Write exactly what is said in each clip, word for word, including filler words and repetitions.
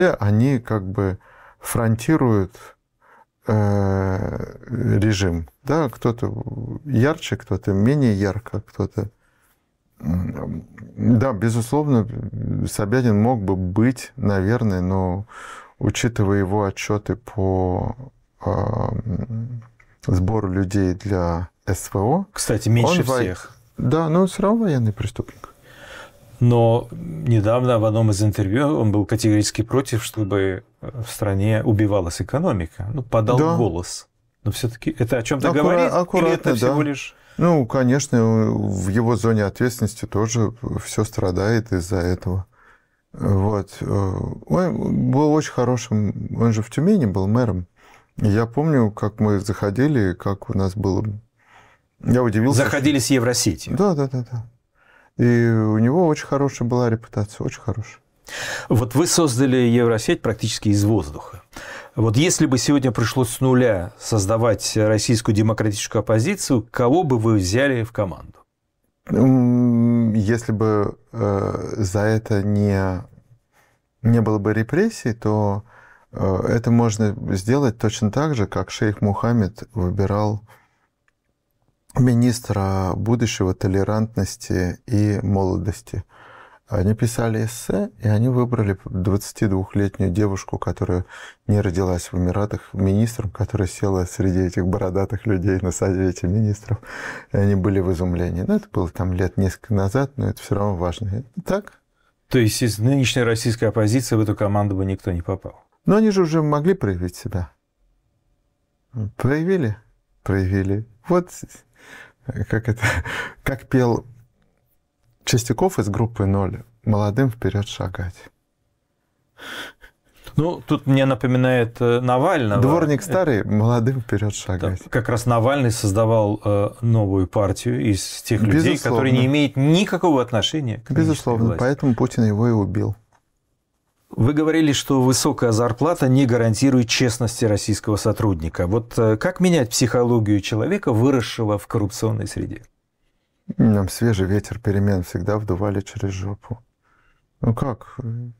они как бы фронтируют э, режим. Да? Кто-то ярче, кто-то менее ярко, кто-то... Да, безусловно, Собянин мог бы быть, наверное, но учитывая его отчеты по э, сбору людей для СВО... Кстати, меньше он всех. Во... Да, но все равно военный преступник. Но недавно в одном из интервью он был категорически против, чтобы в стране убивалась экономика. Ну, подал да. голос. Но все-таки это о чем-то Аккура- говорит? Аккуратно, или это всего да. лишь... Ну, конечно, в его зоне ответственности тоже все страдает из-за этого. Вот. Он был очень хорошим, он же в Тюмени был мэром. Я помню, как мы заходили, как у нас было... Я удивился. Заходили что... с Евросетью. Да, да, да, да. И у него очень хорошая была репутация, очень хорошая. Вот вы создали Евросеть практически из воздуха. Вот если бы сегодня пришлось с нуля создавать российскую демократическую оппозицию, кого бы вы взяли в команду? Если бы э, за это не, не было бы репрессий, то э, это можно сделать точно так же, как шейх Мухаммед выбирал министра будущего толерантности и молодости. Они писали эссе, и они выбрали двадцатидвухлетнюю девушку, которая не родилась в Эмиратах, министром, которая села среди этих бородатых людей на совете министров. И они были в изумлении. Ну, это было там лет несколько назад, но это все равно важно. Так? То есть из нынешней российской оппозиции в эту команду бы никто не попал? Но они же уже могли проявить себя. Проявили? Проявили. Вот как это, как пел Чистяков из группы «Ноль», молодым вперед шагать. Ну, тут мне напоминает Навального. Дворник старый, молодым вперед шагать. Да, как раз Навальный создавал э, новую партию из тех людей, Безусловно. которые не имеют никакого отношения к Безусловно, власти. поэтому Путин его и убил. Вы говорили, что высокая зарплата не гарантирует честности российского сотрудника. Вот как менять психологию человека, выросшего в коррупционной среде? Нам свежий ветер перемен всегда вдували через жопу. Ну как?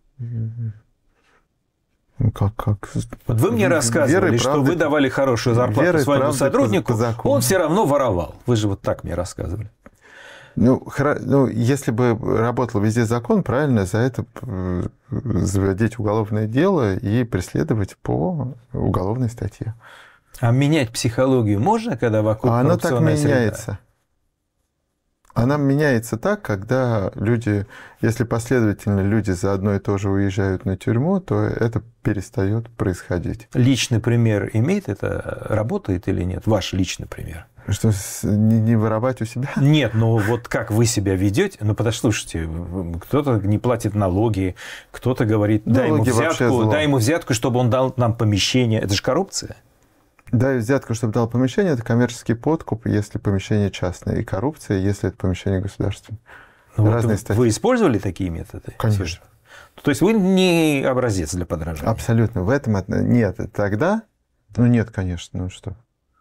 Ну как, как? Вот вы мне рассказывали, Верой, что правдой, вы давали хорошую зарплату Верой, своему сотруднику, по, по он все равно воровал. Вы же вот так мне рассказывали. Ну, ну, если бы работал везде закон, правильно, за это заводить уголовное дело и преследовать по уголовной статье. А менять психологию можно, когда вокруг а коррупционная среда? Она так меняется. Она меняется так, когда люди, если последовательно люди за одно и то же уезжают на тюрьму, то это перестает происходить. Личный пример имеет это, работает или нет? Ваш личный пример. Что, не воровать у себя? Нет, ну вот как вы себя ведете? Ну, послушайте, кто-то не платит налоги, кто-то говорит, дай ему взятку, дай ему взятку, чтобы он дал нам помещение. Это же коррупция. Дай взятку, чтобы дал помещение, это коммерческий подкуп, если помещение частное, и коррупция, если это помещение государственное. Ну, Разные вот статьи. Вы использовали такие методы? Конечно. То есть вы не образец для подражания? Абсолютно. В этом нет. Тогда, ну нет, конечно, ну что.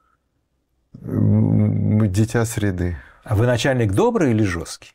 Дитя среды. А вы начальник добрый или жесткий?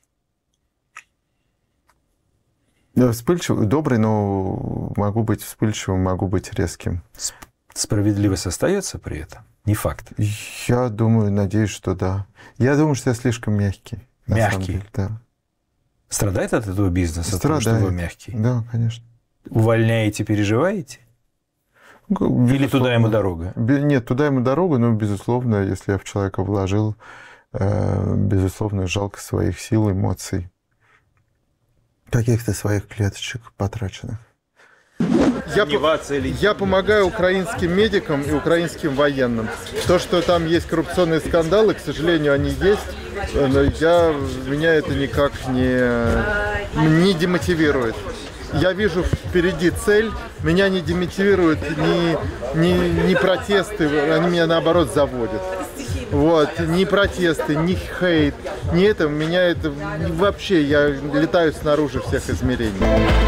Я вспыльчивый, добрый, но могу быть вспыльчивым, могу быть резким. Справедливость остается при этом? Не факт. Я думаю, надеюсь, что да. Я думаю, что я слишком мягкий. Мягкий? Да. Страдает от этого бизнеса, Страдает. От того, что вы мягкий? Да, конечно. Увольняете, переживаете? Безусловно. Или туда ему дорога? Нет, туда ему дорога, но, безусловно, если я в человека вложил, безусловно, жалко своих сил, эмоций, каких-то своих клеточек потраченных. Я, я помогаю украинским медикам и украинским военным. То, что там есть коррупционные скандалы, к сожалению, они есть, но я, меня это никак не, не демотивирует. Я вижу впереди цель, меня не демотивируют ни, ни, ни протесты, они меня наоборот заводят. Вот, ни протесты, ни хейт, ни это, меня это вообще, я летаю снаружи всех измерений.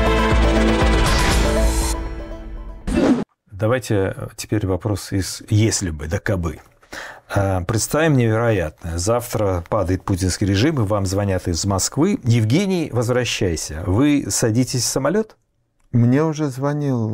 Давайте теперь вопрос из «если бы», да кабы. Представим невероятное. Завтра падает путинский режим, и вам звонят из Москвы. Евгений, возвращайся. Вы садитесь в самолет? Мне уже звонил